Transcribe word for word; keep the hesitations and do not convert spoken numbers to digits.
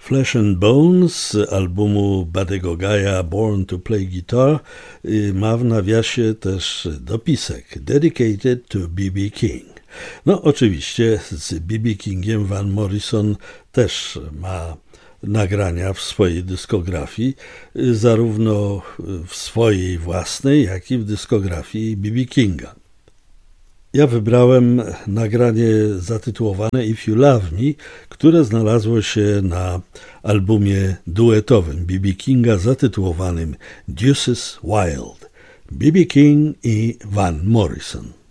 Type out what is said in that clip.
Flesh and Bone z albumu Buddy'ego Guy'a Born to Play Guitar ma w nawiasie też dopisek Dedicated to B B King. No oczywiście z B B Kingiem Van Morrison też ma nagrania w swojej dyskografii, zarówno w swojej własnej, jak i w dyskografii B B Kinga. Ja wybrałem nagranie zatytułowane If You Love Me, które znalazło się na albumie duetowym B B Kinga zatytułowanym Deuces Wild. B B King i Van Morrison.